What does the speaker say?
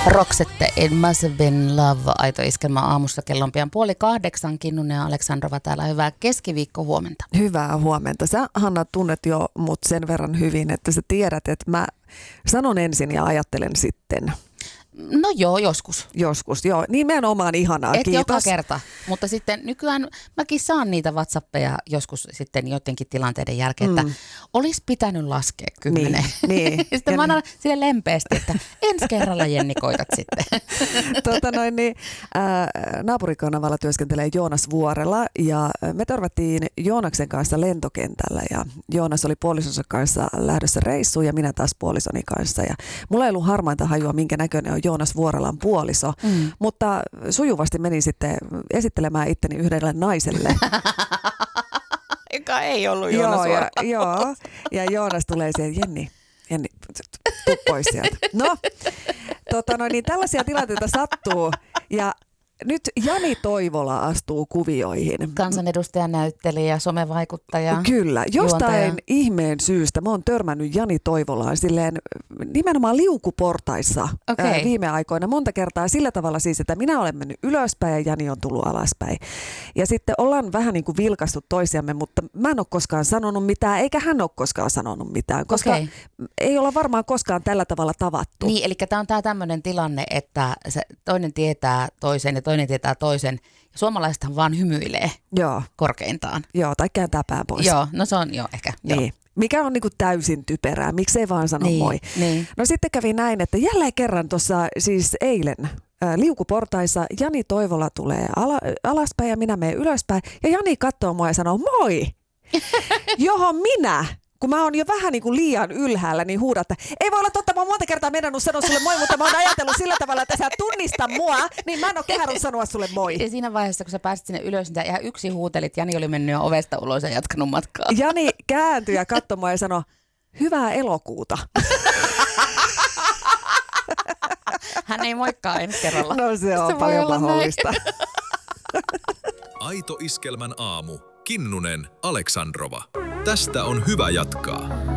Roxette, It Must Have Been Love, Aito Iskelmä aamussa, kello on pian 7:30. Kinnunen ja Aleksandrova täällä, hyvää keskiviikko huomenta. Hyvää huomenta. Sä, Hanna, tunnet jo mut sen verran hyvin, että sä tiedät, että mä sanon ensin ja ajattelen sitten. No joo, joskus. Joskus, joo. Nimenomaan ihanaa, Et kiitos. joka kerta, mutta sitten nykyään mäkin saan niitä WhatsAppeja joskus sitten jotenkin tilanteiden jälkeen, että olisi pitänyt laskea 10. Niin. Sitten mä annan sille lempeästi, että ensi kerralla Jenni koitat sitten. Naapurikanavalla työskentelee Joonas Vuorela ja me törmättiin Joonaksen kanssa lentokentällä ja Joonas oli puolisonsa kanssa lähdössä reissuun ja minä taas puolisoni kanssa ja mulla ei ollut harmainta hajua, minkä näköinen on Joonas Vuorelan puoliso, mutta sujuvasti menin sitten esittelemään itteni yhdelle naiselle. Joka ei ollut Joonas Vuorela. Joo, ja Joonas tulee siihen, Jenni, tuu pois sieltä. No, niin tällaisia tilanteita sattuu ja nyt Jani Toivola astuu kuvioihin. Kansanedustaja, näyttelijä, somevaikuttaja. Kyllä, jostain juontaja. Ihmeen syystä mä oon törmännyt Jani Toivolaan silleen nimenomaan liukuportaissa viime aikoina monta kertaa sillä tavalla siis, että minä olen mennyt ylöspäin ja Jani on tullut alaspäin. Ja sitten ollaan vähän niin kuin vilkastu toisiamme, mutta mä en ole koskaan sanonut mitään, eikä hän ole koskaan sanonut mitään, koska ei olla varmaan koskaan tällä tavalla tavattu. Niin, eli tämä on tämmöinen tilanne, että se toinen tietää toisen ja toinen tietää toisen. Suomalaisethan vaan hymyilee korkeintaan. Joo, tai kääntää pään pois. Joo, no se on ehkä. Niin. Joo. Mikä on niinku täysin typerää, miksei vaan sano moi. Niin. No sitten kävi näin, että jälleen kerran tuossa siis eilen liukuportaissa Jani Toivola tulee alaspäin ja minä menen ylöspäin. Ja Jani katsoo mua ja sanoo moi, johon minä... Kun mä oon jo vähän niin kuin liian ylhäällä, niin huudan, että ei voi olla totta, mä oon monta kertaa mennyt sanoa sulle moi, mutta mä oon ajatellut sillä tavalla, että sä tunnista mua, niin mä en oo kehannut sanoa sulle moi. Ja siinä vaiheessa, kun sä pääsit sinne ylös, niin ihan yksi huutelit, Jani oli mennyt jo ovesta ulos ja jatkanut matkaa. Jani kääntyi ja katsoi mua ja sanoi, hyvää elokuuta. Hän ei moikkaa ensi kerralla. No se on paljon mahdollista. Aito Iskelmän aamu. Kinnunen, Aleksandrova. Tästä on hyvä jatkaa.